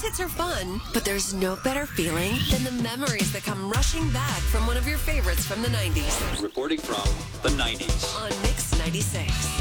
hits are fun, but there's no better feeling than the memories that come rushing back from one of your favorites from the 90s. Reporting from the 90s. On Mix 96.